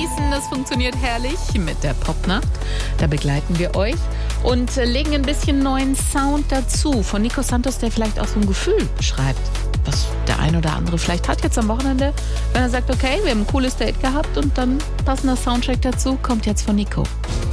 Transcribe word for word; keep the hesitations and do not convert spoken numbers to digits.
genießen. Das funktioniert herrlich mit der Popnacht. Da begleiten wir euch und legen ein bisschen neuen Sound dazu. Von Nico Santos, der vielleicht auch so ein Gefühl beschreibt, was der ein oder andere vielleicht hat jetzt am Wochenende. Wenn er sagt, okay, wir haben ein cooles Date gehabt und dann passender Soundtrack dazu, kommt jetzt von Nico.